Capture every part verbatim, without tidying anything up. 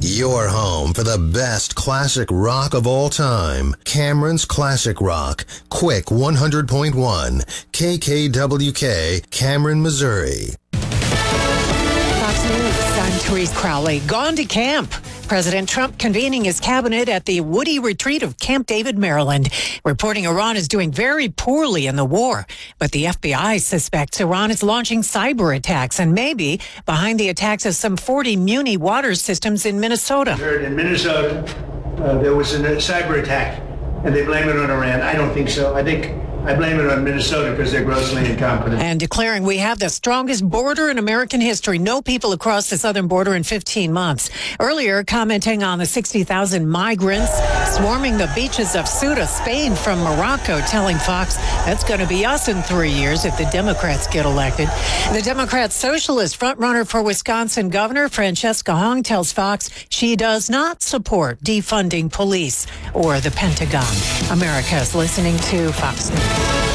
Your home for the best classic rock of all time. Cameron's Classic Rock. Quick one hundred point one. K K W K, Cameron, Missouri. Fox News, I'm Therese Crowley. Gone to camp. President Trump convening his cabinet at the Woody Retreat of Camp David, Maryland, reporting Iran is doing very poorly in the war. But the F B I suspects Iran is launching cyber attacks and maybe behind the attacks of some forty Muni water systems in Minnesota. Heard in Minnesota, uh, there was a cyber attack, and they blame it on Iran. I don't think so. I think I blame it on Minnesota because they're grossly incompetent. And declaring we have the strongest border in American history. No people across the southern border in fifteen months. Earlier, commenting on the sixty thousand migrants swarming the beaches of Ceuta, Spain from Morocco, telling Fox that's going to be us in three years if the Democrats get elected. The Democrat socialist frontrunner for Wisconsin governor, Francesca Hong, tells Fox she does not support defunding police or the Pentagon. America is listening to Fox News.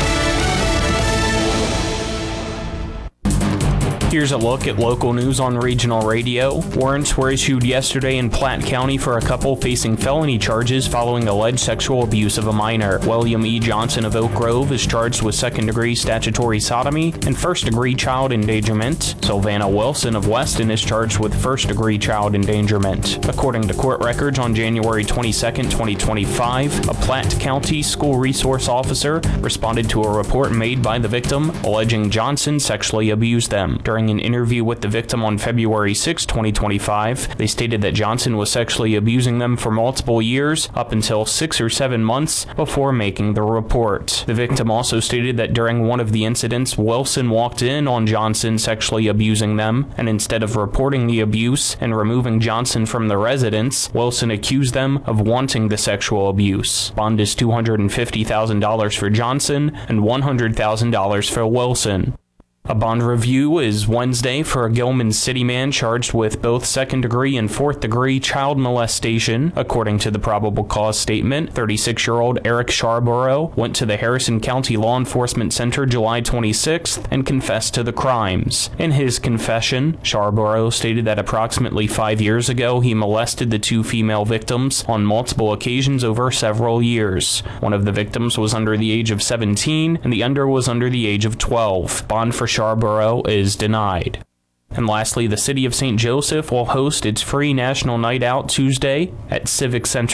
Here's a look at local news on regional radio. Warrants were issued yesterday in Platte County for a couple facing felony charges following alleged sexual abuse of a minor. William E. Johnson of Oak Grove is charged with second-degree statutory sodomy and first-degree child endangerment. Sylvana Wilson of Weston is charged with first-degree child endangerment. According to court records, on January twenty-second, twenty twenty-five, a Platte County school resource officer responded to a report made by the victim alleging Johnson sexually abused them. During an interview with the victim on February sixth, twenty twenty-five, they stated that Johnson was sexually abusing them for multiple years, up until six or seven months before making the report. The victim also stated that during one of the incidents, Wilson walked in on Johnson sexually abusing them, and instead of reporting the abuse and removing Johnson from the residence, Wilson accused them of wanting the sexual abuse. Bond is two hundred fifty thousand dollars for Johnson and one hundred thousand dollars for Wilson. A bond review is Wednesday for a Gilman City man charged with both second-degree and fourth-degree child molestation. According to the probable cause statement, thirty-six-year-old Eric Charborough went to the Harrison County Law Enforcement Center July twenty-sixth and confessed to the crimes. In his confession, Charborough stated that approximately five years ago he molested the two female victims on multiple occasions over several years. One of the victims was under the age of seventeen and the other was under the age of twelve. Bond for Charborough is denied. And lastly, the city of Saint Joseph will host its free National Night Out Tuesday at Civic Center